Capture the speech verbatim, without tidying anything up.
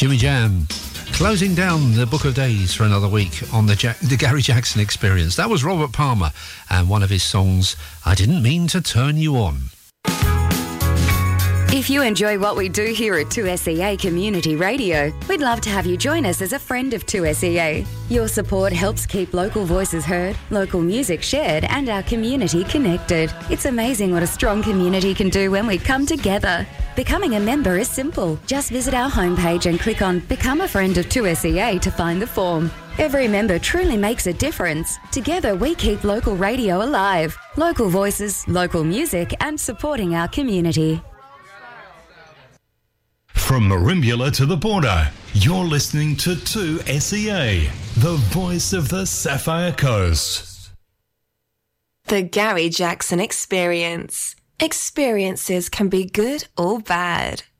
Jimmy Jam, closing down the Book of Days for another week on the, ja- the Gary Jackson Experience. That was Robert Palmer and one of his songs, I Didn't Mean to Turn You On. If you enjoy what we do here at two S E A Community Radio, we'd love to have you join us as a friend of two S E A. Your support helps keep local voices heard, local music shared, and our community connected. It's amazing what a strong community can do when we come together. Becoming a member is simple. Just visit our homepage and click on Become a Friend of two S E A to find the form. Every member truly makes a difference. Together we keep local radio alive. Local voices, local music, and supporting our community. From Merimbula to the border, you're listening to two S E A, the voice of the Sapphire Coast. The Gary Jackson Experience. Experiences can be good or bad.